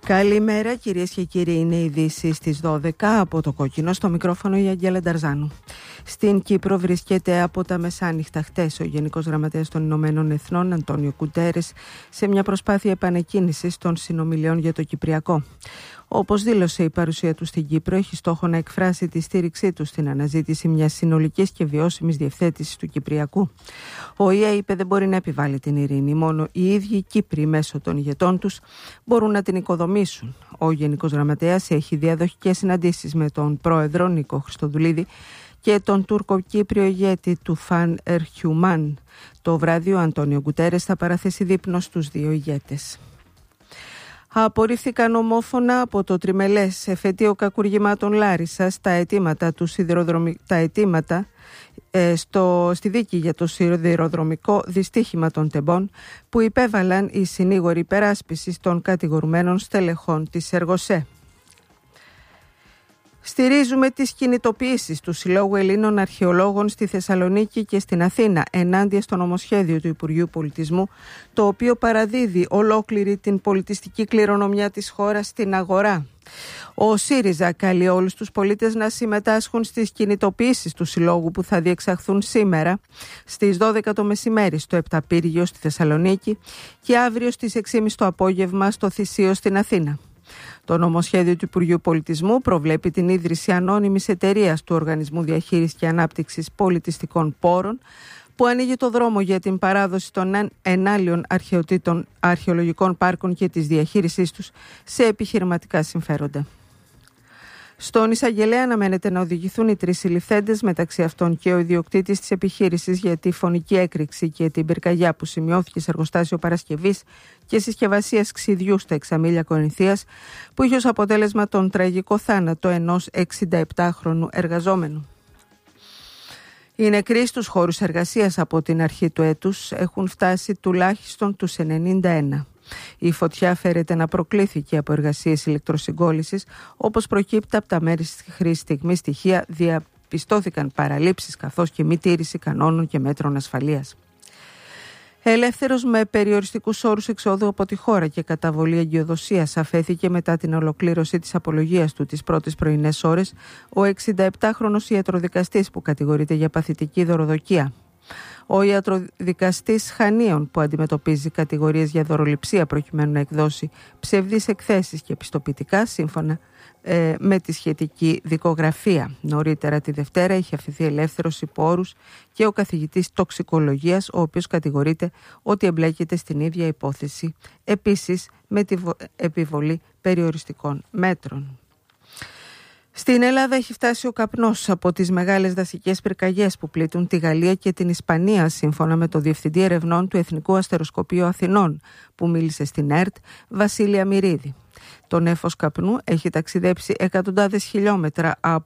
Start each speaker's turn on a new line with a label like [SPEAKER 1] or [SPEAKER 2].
[SPEAKER 1] Καλημέρα κυρίες και κύριοι, είναι οι ειδήσεις στις 12 από το Κόκκινο, στο μικρόφωνο η Αγγέλα Νταρζάνου. Στην Κύπρο βρίσκεται από τα μεσάνυχτα χτες ο Γενικός Γραμματέας των Ηνωμένων Εθνών Αντώνιο Γκουτέρες σε μια προσπάθεια επανεκκίνησης των συνομιλιών για το Κυπριακό. Όπως δήλωσε, η παρουσία του στην Κύπρο έχει στόχο να εκφράσει τη στήριξή του στην αναζήτηση μιας συνολικής και βιώσιμης διευθέτησης του Κυπριακού. Ο ΙΕ είπε δεν μπορεί να επιβάλλει την ειρήνη, μόνο οι ίδιοι Κύπροι μέσω των ηγετών τους μπορούν να την οικοδομήσουν. Ο Γενικός Γραμματέας έχει διαδοχικές συναντήσεις με τον πρόεδρο Νίκο Χριστοδουλίδη και τον Τούρκο-Κύπριο ηγέτη του Φαν Ερχιουμάν. Το βράδυ ο Αντώνιο Γκουτέρες θα παραθέσει δείπνο στους δύο ηγέτες. Απορρίφθηκαν ομόφωνα από το τριμελές εφετείο κακουργημάτων Λάρισσας τα αιτήματα στη δίκη για το σιδηροδρομικό δυστύχημα των Τεμπών που υπέβαλαν οι συνήγοροι υπεράσπισης των κατηγορουμένων στελεχών της Εργοσέ. Στηρίζουμε τις κινητοποιήσεις του Συλλόγου Ελλήνων Αρχαιολόγων στη Θεσσαλονίκη και στην Αθήνα ενάντια στο νομοσχέδιο του Υπουργείου Πολιτισμού, το οποίο παραδίδει ολόκληρη την πολιτιστική κληρονομιά της χώρας στην αγορά. Ο ΣΥΡΙΖΑ καλεί όλους τους πολίτες να συμμετάσχουν στις κινητοποιήσεις του Συλλόγου που θα διεξαχθούν σήμερα στις 12 το μεσημέρι στο Επταπύργιο στη Θεσσαλονίκη και αύριο στις 6.30 το απόγευμα στο Θησίο στην Αθήνα. Το νομοσχέδιο του Υπουργείου Πολιτισμού προβλέπει την ίδρυση ανώνυμης εταιρείας του Οργανισμού Διαχείρισης και Ανάπτυξης Πολιτιστικών Πόρων, που ανοίγει το δρόμο για την παράδοση των ενάλιων αρχαιοτήτων αρχαιολογικών πάρκων και της διαχείρισής τους σε επιχειρηματικά συμφέροντα. Στον εισαγγελέα αναμένεται να οδηγηθούν οι 3 συλληφθέντες, μεταξύ αυτών και ο ιδιοκτήτης της επιχείρησης για τη φωνική έκρηξη και την πυρκαγιά που σημειώθηκε σε εργοστάσιο παρασκευής και συσκευασίας ξυδιού στα Εξαμήλια Κορινθίας, που είχε ως αποτέλεσμα τον τραγικό θάνατο ενός 67χρονου εργαζόμενου. Οι νεκροί στους χώρους εργασίας από την αρχή του έτους έχουν φτάσει τουλάχιστον τους 91. Η φωτιά φέρεται να προκλήθηκε από εργασίες ηλεκτροσυγκόλλησης, όπως προκύπτει από τα μέχρι στιγμή στοιχεία διαπιστώθηκαν παραλήψεις καθώς και μη τήρηση κανόνων και μέτρων ασφαλείας. Ελεύθερος με περιοριστικούς όρους εξόδου από τη χώρα και καταβολή εγκυοδοσίας αφέθηκε μετά την ολοκλήρωση της απολογίας του τις πρώτες πρωινές ώρες ο 67χρονος ιατροδικαστής που κατηγορείται για παθητική δωροδοκία. Ο ιατροδικαστής Χανίων, που αντιμετωπίζει κατηγορίες για δωροληψία προκειμένου να εκδώσει ψευδείς εκθέσεις και πιστοποιητικά σύμφωνα με τη σχετική δικογραφία. Νωρίτερα τη Δευτέρα είχε αφηθεί ελεύθερος υπό όρους και ο καθηγητής τοξικολογίας, ο οποίος κατηγορείται ότι εμπλέκεται στην ίδια υπόθεση, επίσης με τη επιβολή περιοριστικών μέτρων. Στην Ελλάδα έχει φτάσει ο καπνός από τις μεγάλες δασικές πυρκαγιές που πλήττουν τη Γαλλία και την Ισπανία, σύμφωνα με το Διευθυντή Ερευνών του Εθνικού Αστεροσκοπείου Αθηνών, που μίλησε στην ΕΡΤ, Βασίλεια Μυρίδη. Το νέφος καπνού έχει ταξιδέψει εκατοντάδες χιλιόμετρα από